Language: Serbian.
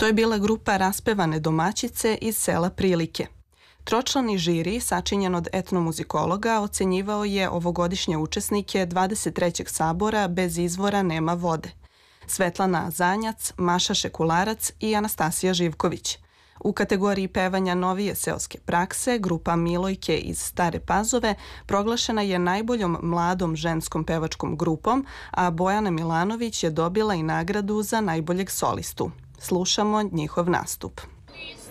To je bila grupa Raspevane domaćice iz sela Prilike. Tročlani žiri, sačinjen od etnomuzikologa, ocenjivao je ovogodišnje učesnike 23. sabora Bez izvora nema vode. Svetlana Zanjac, Maša Šekularac i Anastasija Živković. U kategoriji pevanja novije seoske prakse, grupa Milojke iz Stare Pazove proglašena je najboljom mladom ženskom pevačkom grupom, a Bojana Milanović je dobila i nagradu za najboljeg solistu. Slušamo njihov nastup.